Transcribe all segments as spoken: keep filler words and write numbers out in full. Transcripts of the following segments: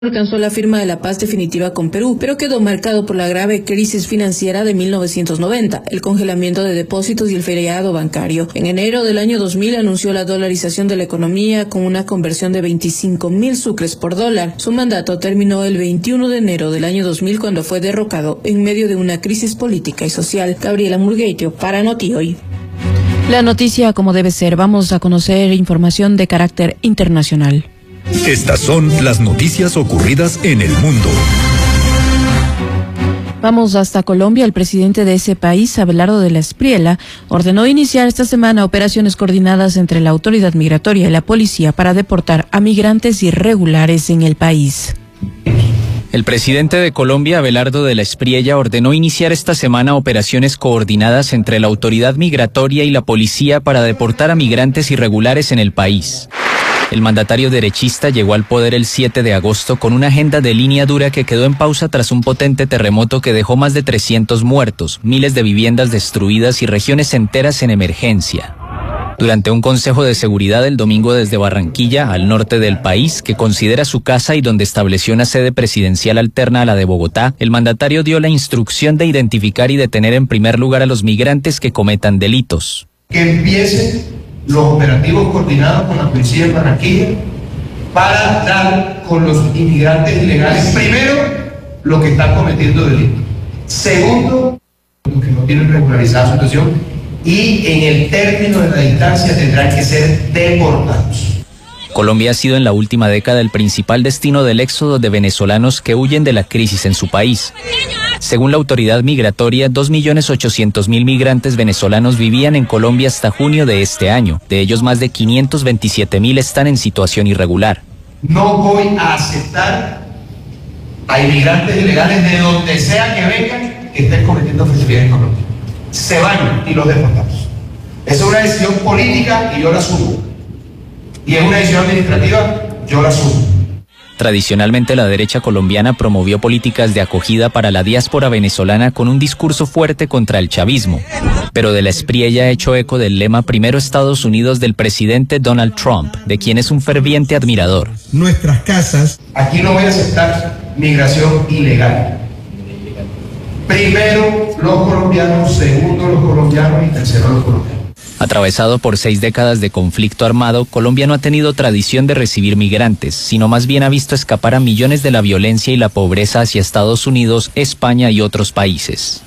alcanzó la firma de la paz definitiva con Perú, pero quedó marcado por la grave crisis financiera de mil novecientos noventa, el congelamiento de depósitos y el feriado bancario. En enero del año dos mil anunció la dolarización de la economía con una conversión de veinticinco mil sucres por dólar. Su mandato terminó el veintiuno de enero del año dos mil cuando fue derrocado en medio de una crisis política y social. Gabriela Murgueitio para Noti Hoy. La noticia como debe ser. Vamos a conocer información de carácter internacional. Estas son las noticias ocurridas en el mundo. Vamos hasta Colombia. El presidente de ese país, Abelardo de la Espriella, ordenó iniciar esta semana operaciones coordinadas entre la autoridad migratoria y la policía para deportar a migrantes irregulares en el país. El presidente de Colombia, Abelardo de la Espriella, ordenó iniciar esta semana operaciones coordinadas entre la autoridad migratoria y la policía para deportar a migrantes irregulares en el país. El mandatario derechista llegó al poder el siete de agosto con una agenda de línea dura que quedó en pausa tras un potente terremoto que dejó más de trescientos muertos, miles de viviendas destruidas y regiones enteras en emergencia. Durante un consejo de seguridad el domingo desde Barranquilla, al norte del país, que considera su casa y donde estableció una sede presidencial alterna a la de Bogotá, el mandatario dio la instrucción de identificar y detener en primer lugar a los migrantes que cometan delitos. Que empiecen los operativos coordinados con la policía de Barranquilla para dar con los inmigrantes ilegales, primero, los que están cometiendo delitos, segundo, los que no tienen regularizada su situación, y en el término de la distancia tendrán que ser deportados. Colombia ha sido en la última década el principal destino del éxodo de venezolanos que huyen de la crisis en su país. Según la autoridad migratoria, dos millones ochocientos mil migrantes venezolanos vivían en Colombia hasta junio de este año. De ellos, más de quinientos veintisiete mil están en situación irregular. No voy a aceptar a inmigrantes ilegales de donde sea que vengan que estén cometiendo fechorías en Colombia. Se van y los deportamos. Esa es una decisión política y yo la asumo. Y es una decisión administrativa, yo la asumo. Tradicionalmente la derecha colombiana promovió políticas de acogida para la diáspora venezolana con un discurso fuerte contra el chavismo. Pero de la Espriella ha hecho eco del lema Primero Estados Unidos del presidente Donald Trump, de quien es un ferviente admirador. Nuestras casas. Aquí no voy a aceptar migración ilegal. Primero los colombianos, segundo los colombianos y tercero los colombianos. Atravesado por seis décadas de conflicto armado, Colombia no ha tenido tradición de recibir migrantes, sino más bien ha visto escapar a millones de la violencia y la pobreza hacia Estados Unidos, España y otros países.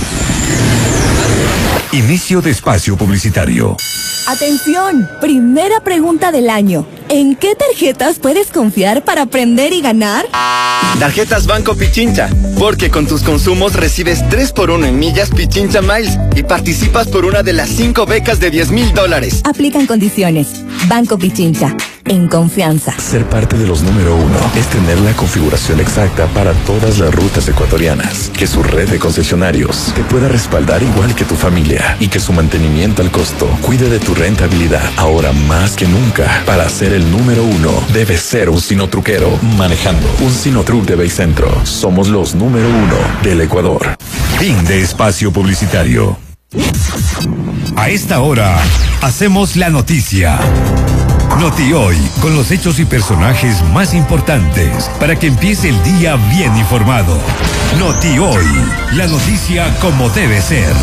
Inicio de espacio publicitario. Atención, primera pregunta del año. ¿En qué tarjetas puedes confiar para aprender y ganar? Tarjetas Banco Pichincha, porque con tus consumos recibes tres por uno en millas Pichincha Miles y participas por una de las cinco becas de diez mil dólares. Aplican condiciones. Banco Pichincha, en confianza. Ser parte de los número uno es tener la configuración exacta para todas las rutas ecuatorianas, que su red de concesionarios te pueda respaldar igual que tu familia y que su mantenimiento al costo cuide de tu rentabilidad. Ahora más que nunca, para ser el número uno, debes ser un sinotruquero manejando un Sinotruc de Baycentro. Somos los número uno del Ecuador. Fin de espacio publicitario. A esta hora, hacemos la noticia. Noti Hoy, con los hechos y personajes más importantes, para que empiece el día bien informado. Noti Hoy, la noticia como debe ser.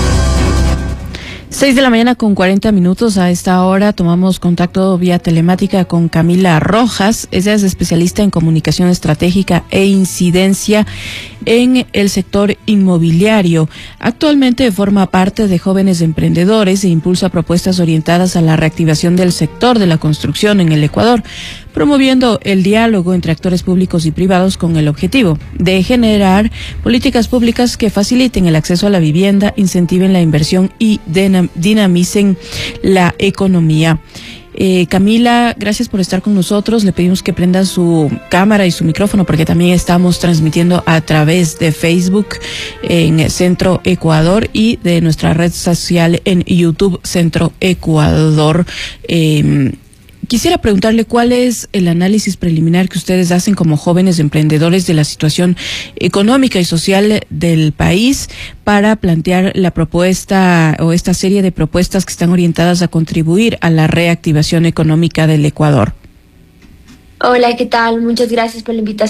Seis de la mañana con cuarenta minutos. A esta hora tomamos contacto vía telemática con Camila Rojas. Ella es especialista en comunicación estratégica e incidencia en el sector inmobiliario. Actualmente forma parte de Jóvenes Emprendedores e impulsa propuestas orientadas a la reactivación del sector de la construcción en el Ecuador, promoviendo el diálogo entre actores públicos y privados con el objetivo de generar políticas públicas que faciliten el acceso a la vivienda, incentiven la inversión y dinamicen la economía. Eh, Camila, gracias por estar con nosotros. Le pedimos que prenda su cámara y su micrófono porque también estamos transmitiendo a través de Facebook en Centro Ecuador y de nuestra red social en YouTube Centro Ecuador. Eh, Quisiera preguntarle cuál es el análisis preliminar que ustedes hacen como jóvenes emprendedores de la situación económica y social del país para plantear la propuesta o esta serie de propuestas que están orientadas a contribuir a la reactivación económica del Ecuador. Hola, ¿qué tal? Muchas gracias por la invitación.